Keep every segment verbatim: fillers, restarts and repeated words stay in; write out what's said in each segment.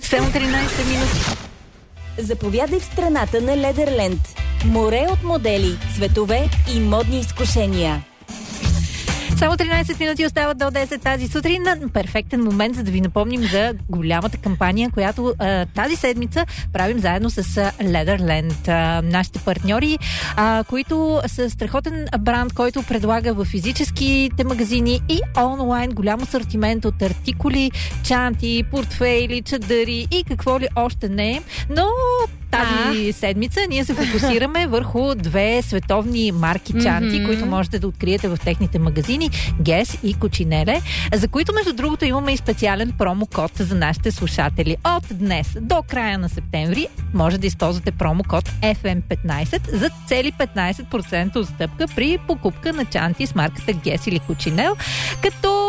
Само тринайсет минути. Заповядай в страната на Ледерленд. Море от модели, цветове и модни изкушения. Само тринайсет минути остават до десет тази сутрин. Перфектен момент, за да ви напомним за голямата кампания, която а, тази седмица правим заедно с Leatherland. А, нашите партньори, а, които са страхотен бранд, който предлага в физическите магазини и онлайн голям асортимент от артикули, чанти, портфейли, чадъри и какво ли още не. Но тази а. седмица ние се фокусираме върху две световни марки чанти, mm-hmm. които можете да откриете в техните магазини Guess и Cucinelle, за които между другото имаме и специален промокод за нашите слушатели. От днес до края на септември може да използвате промокод еф ем петнайсет за цели петнайсет процента отстъпка при покупка на чанти с марката Guess или Cucinelle, като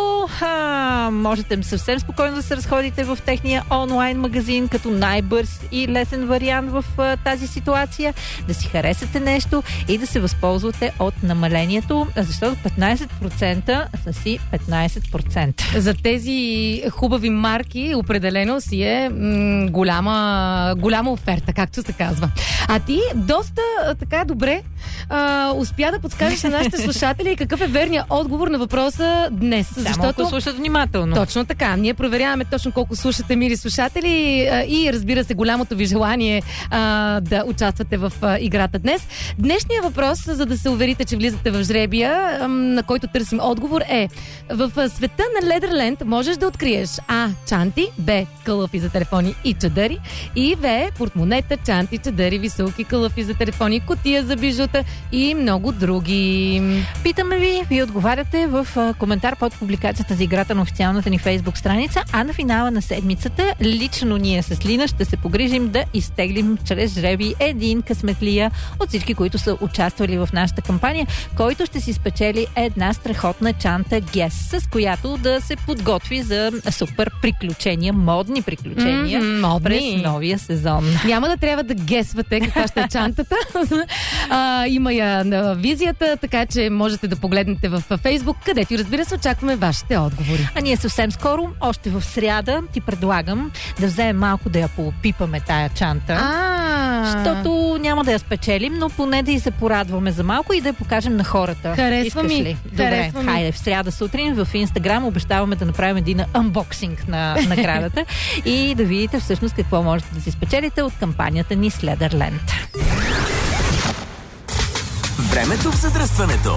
а, можете съвсем спокойно да се разходите в техния онлайн магазин като най-бърз и лесен вариант в а, тази ситуация, да си харесате нещо и да се възползвате от намалението, защото петнайсет процента са си петнайсет процента. За тези хубави марки определено си е м- голяма, голяма оферта, както се казва. А ти доста така добре а, успя да подскажеш на нашите слушатели какъв е верният отговор на въпроса днес. Само защото ако слушат внимателно. Точно така. Ние проверяваме точно колко слушате, мили слушатели, а, и разбира се голямото ви желание а, да участвате в а, играта днес. Днешният въпрос, за да се уверите, че влизате в жребия, а, на който търсим отговор е: в а, света на Leatherland можеш да откриеш А. чанти, Б. кълъфи за телефони и чадъри и В. портмонета, чанти, чадъри, високи кълъфи за телефони, кутия за бижута и много други. Питаме ви, ви отговаряте в а, коментар под публикацията за играта на официалната ни Фейсбук страница, а на финала на седмицата лично ние с Лина ще се погрижим да изтеглим чрез жреби един късметлия от всички, които са участвали в нашата кампания, който ще си спечели една страхотна чанта Guess, с която да се подготви за супер приключения, модни приключения mm-hmm, през новия сезон. Няма да трябва да гесвате каква ще е чантата. а, има я на визията, така че можете да погледнете в Фейсбук, където и разбира се очакваме вашите отговори. А ние съвсем скоро, още в сряда, ти предлагам да вземем малко да я попипаме тая чанта. А, защото няма да я спечелим, но поне да и се порадваме за малко и да я покажем на хората. Харесва ми. Ли? Добре, Харесва ми. хайде, в сряда сутрин в Инстаграм обещаваме да направим един анбоксинг на наградата и да видите всъщност какво можете да си спечелите от кампанията ни с Leatherland. Времето в задръстването.